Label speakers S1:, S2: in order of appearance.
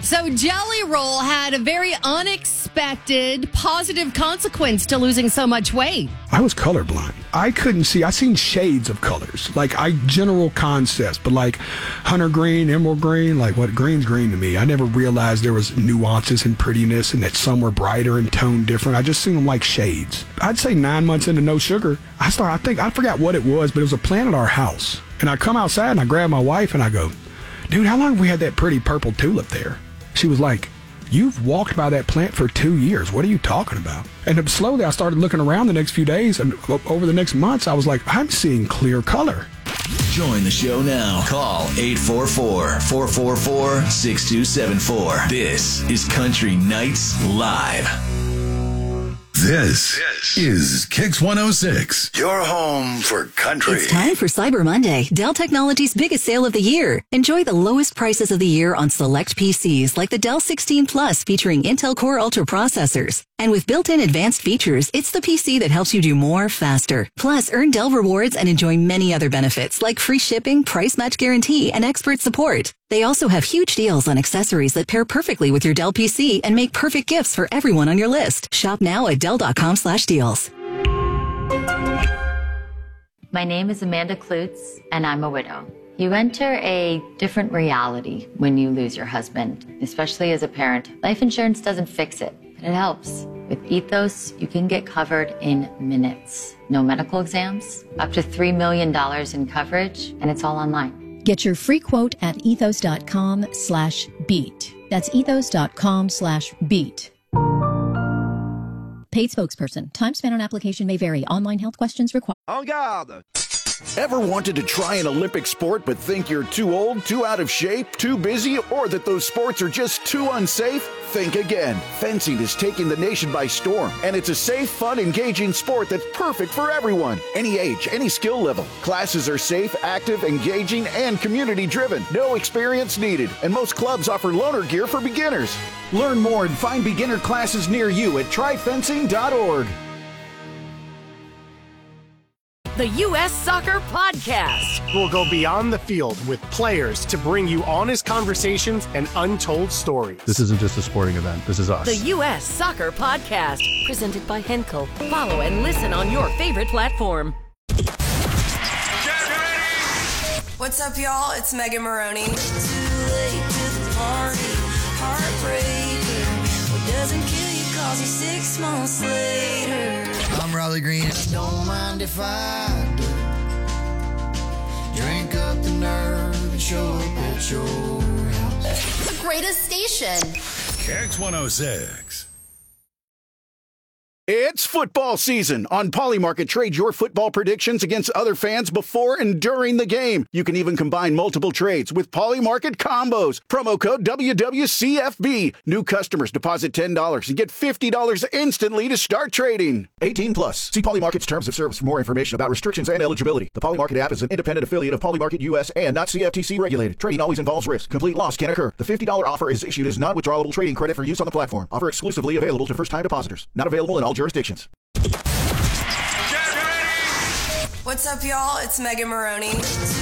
S1: So Jelly Roll had a very unexpected positive consequence to losing so much weight.
S2: I was colorblind. I couldn't see. I seen shades of colors, like general concepts, but like hunter green, emerald green, like what green's green to me. I never realized there was nuances and prettiness and that some were brighter and toned different. I just seen them like shades. I'd say 9 months into no sugar, I forgot what it was, but it was a plant at our house. And I come outside and I grab my wife and I go, dude, how long have we had that pretty purple tulip there? She was like, you've walked by that plant for 2 years. What are you talking about? And slowly I started looking around the next few days, and over the next months, I was like, I'm seeing clear color.
S3: Join the show now. Call 844-444-6274. This is Country Nights Live.
S4: This is Kicks 106, your home for country.
S5: It's time for Cyber Monday, Dell Technologies' biggest sale of the year. Enjoy the lowest prices of the year on select PCs like the Dell 16 Plus featuring Intel Core Ultra processors. And with built-in advanced features, it's the PC that helps you do more faster. Plus, earn Dell rewards and enjoy many other benefits like free shipping, price match guarantee, and expert support. They also have huge deals on accessories that pair perfectly with your Dell PC and make perfect gifts for everyone on your list. Shop now at Dell.com/deals.
S6: My name is Amanda Klutz, and I'm a widow. You enter a different reality when you lose your husband, especially as a parent. Life insurance doesn't fix it, but it helps. With Ethos, you can get covered in minutes. No medical exams, up to $3 million in coverage, and it's all online.
S7: Get your free quote at ethos.com/beat. That's ethos.com/beat. Paid spokesperson. Time spent on application may vary. Online health questions required.
S8: En garde! Ever wanted to try an Olympic sport but think you're too old, too out of shape, too busy, or that those sports are just too unsafe? Think again. Fencing is taking the nation by storm, and it's a safe, fun, engaging sport that's perfect for everyone. Any age, any skill level. Classes are safe, active, engaging, and community-driven. No experience needed, and most clubs offer loaner gear for beginners. Learn more and find beginner classes near you at tryfencing.org.
S9: The U.S. Soccer Podcast.
S10: We'll go beyond the field with players to bring you honest conversations and untold stories.
S11: This isn't just a sporting event. This is us.
S9: The U.S. Soccer Podcast. Presented by Henkel. Follow and listen on your favorite platform.
S12: What's up, y'all? It's Megan Maroney. Too late to the party. Heartbreaker. What doesn't kill you calls you 6 months later.
S13: I'm Riley Green. Don't mind if I do. Drink up the nerve and show up at your house.
S12: The greatest station.
S4: Kicks 106.
S8: It's football season. On Polymarket, trade your football predictions against other fans before and during the game. You can even combine multiple trades with Polymarket combos. Promo code WWCFB. New customers deposit $10 and get $50 instantly to start trading. 18 plus. See Polymarket's terms of service for more information about restrictions and eligibility. The Polymarket app is an independent affiliate of Polymarket US and not CFTC regulated. Trading always involves risk. Complete loss can occur. The $50 offer is issued as non-withdrawable trading credit for use on the platform. Offer exclusively available to first-time depositors. Not available in all jurisdictions.
S12: What's up, y'all? It's Megan Maroney.